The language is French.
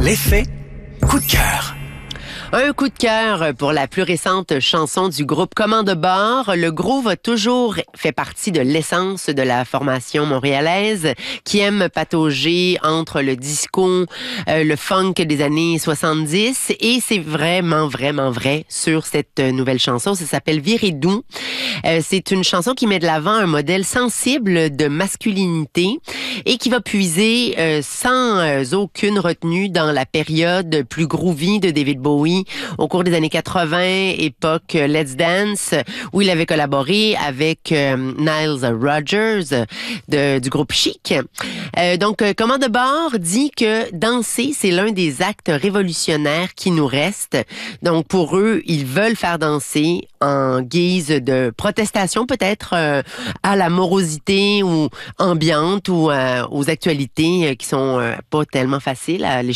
L'effet coup de cœur. Un coup de cœur pour la plus récente chanson du groupe Commande Bord. Le groove a toujours fait partie de l'essence de la formation montréalaise qui aime patauger entre le disco, le funk des années 70 et c'est vraiment vrai sur cette nouvelle chanson. Ça s'appelle Virer doux. C'est une chanson qui met de l'avant un modèle sensible de masculinité et qui va puiser sans aucune retenue dans la période plus groovy de David Bowie au cours des années 80, époque Let's Dance, où il avait collaboré avec Nile Rodgers du groupe Chic. Donc, Commande Bord dit que danser, c'est l'un des actes révolutionnaires qui nous restent. Donc, pour eux, ils veulent faire danser en guise de protestation peut-être à la morosité ou ambiante ou aux actualités qui sont pas tellement faciles à aller